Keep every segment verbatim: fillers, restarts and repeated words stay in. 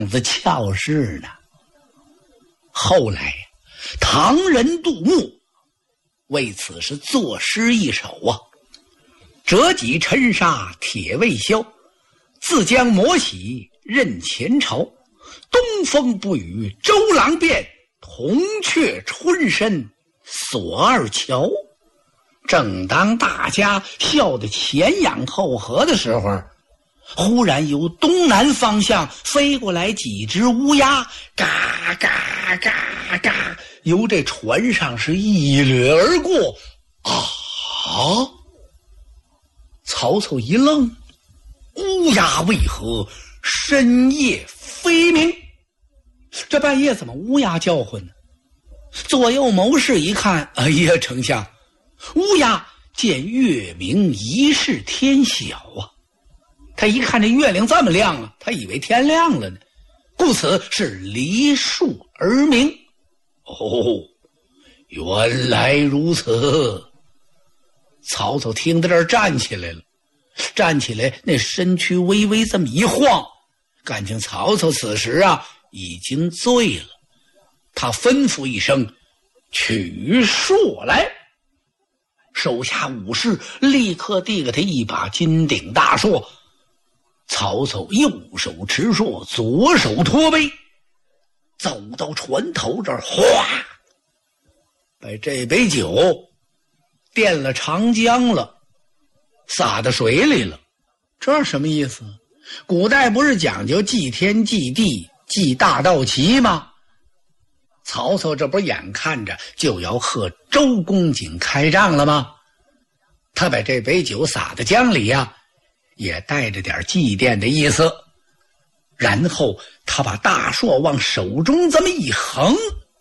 子俏事呢。后来唐人杜牧为此是作诗一首啊：折戟沉沙铁未销，自将磨洗认前朝。东风不与周郎便，铜雀春深锁二乔。正当大家笑得前仰后合的时候，忽然由东南方向飞过来几只乌鸦，嘎嘎嘎嘎，由这船上是一掠而过。啊！曹操一愣，乌鸦为何深夜飞鸣？这半夜怎么乌鸦叫唤呢？左右谋士一看，哎呀，丞相，乌鸦见月明疑是天晓啊！他一看这月亮这么亮啊，他以为天亮了呢，故此是梨树而鸣。哦，原来如此。曹操听到这儿站起来了，站起来那身躯微微这么一晃，感情曹操此时啊已经醉了。他吩咐一声，取槊来。手下武士立刻递给他一把金顶大槊。曹操右手持槊，左手托杯，走到船头这儿，哗，把这杯酒垫了长江了，洒到水里了。这是什么意思？古代不是讲究祭天祭地祭大道旗吗？曹操这不眼看着就要和周公瑾开仗了吗？他把这杯酒洒到江里呀、啊，也带着点祭奠的意思。然后他把大槊往手中这么一横，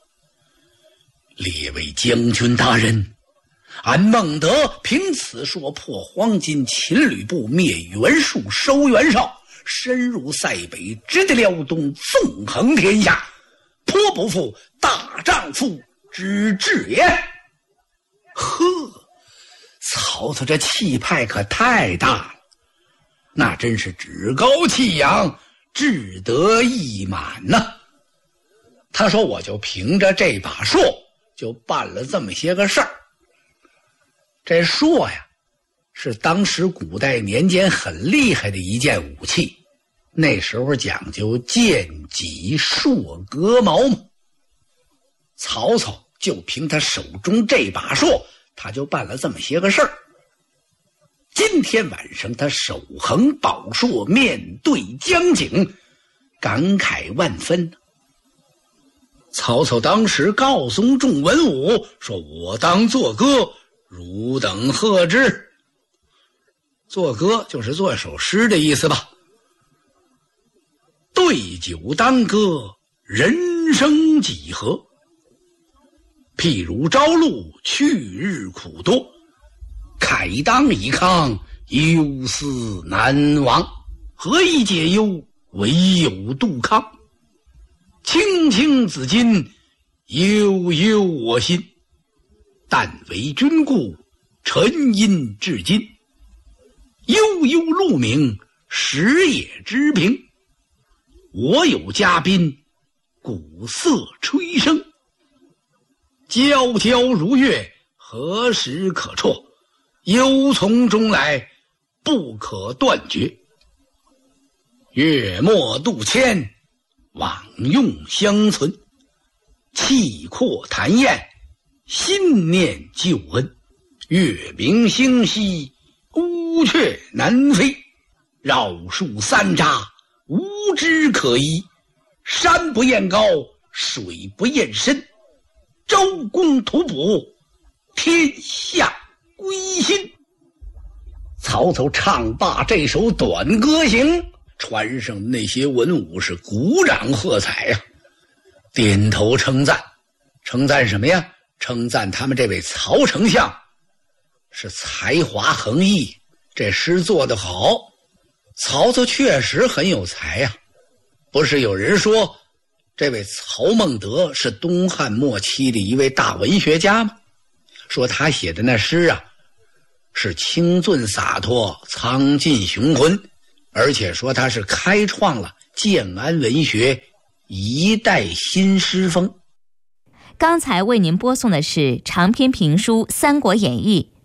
列位将军大人，俺孟德凭此槊破黄巾，秦吕布，灭袁术，收袁绍，深入塞北，直抵辽东，纵横天下，颇不负大丈夫之志也。呵，曹操这气派可太大了，那真是趾高气扬，志得意满呐、啊。他说我就凭着这把槊就办了这么些个事儿。这槊呀是当时古代年间很厉害的一件武器，那时候讲究剑戟槊戈矛嘛。曹操就凭他手中这把槊，他就办了这么些个事儿。今天晚上他手横宝槊，面对江景，感慨万分。曹操当时告诉众文武说，我当作歌，汝等贺之。作歌就是做首诗的意思吧。对酒当歌，人生几何？譬如朝露，去日苦多。慨当以慷，忧思难忘。何以解忧？唯有杜康。青青子衿，悠悠我心。但为君故，沉吟至今。悠悠鹿鸣，食野之苹。我有嘉宾，鼓瑟吹笙。皎皎如月，何时可辍？忧从中来，不可断绝。月末度迁，往用相存。气阔谈宴，心念旧恩。月明星稀，乌鹊南飞。绕树三匝，无枝可依。山不厌高，水不厌深。周公吐哺，天下归心。曹操唱罢这首短歌行，船上那些文武是鼓掌喝彩呀、啊，点头称赞。称赞什么呀？称赞他们这位曹丞相是才华横溢，这诗做得好。曹操确实很有才呀、啊，不是有人说这位曹孟德是东汉末期的一位大文学家吗？说他写的那诗啊是清俊洒脱，苍劲雄浑，而且说他是开创了建安文学一代新诗风。 刚才为您播送的是长篇评书《三国演义》，